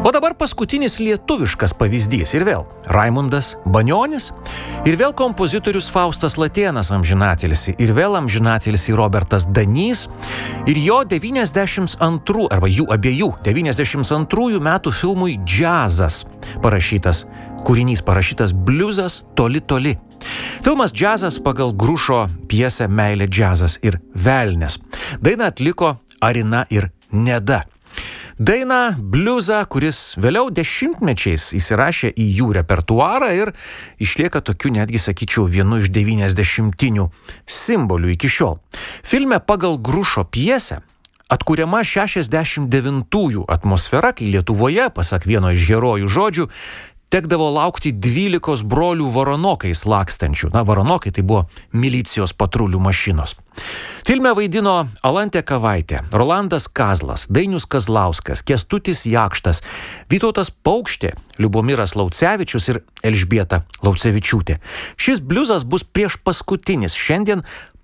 O dabar paskutinis lietuviškas pavyzdys. Ir vėl Raimundas Banionis, ir vėl kompozitorius Faustas Latėnas amžinatilsi, ir vėl amžinatilsi Robertas Danys, ir jo 92, arba jų abiejų 92 metų filmui Džiazas kūrinys parašytas Bliuzas toli toli. Filmas Džiazas pagal Grušo pjesę Meilė džiazas ir velnias. Dainą atliko Arina ir Neda. Daina bliuzą, kuris vėliau dešimtmečiais įsirašė į jų repertuarą ir išlieka tokiu, netgi sakyčiau, vienu iš 90-tinių simbolių iki šiol. Filme pagal Grušo pjesę atkuriama 69-ųjų atmosfera, kai Lietuvoje, pasak vieno iš herojų žodžių, tekdavo laukti 12 brolių varonokais lakstančių. Varonokai tai buvo milicijos patrulių mašinos. Filme vaidino Alantė Kavaitė, Rolandas Kazlas, Dainius Kazlauskas, Kęstutis Jakštas, Vytautas Paukštė, Liubomiras Laucevičius ir Elžbieta Laucevičiūtė. Šis bliuzas bus prieš paskutinis šiandien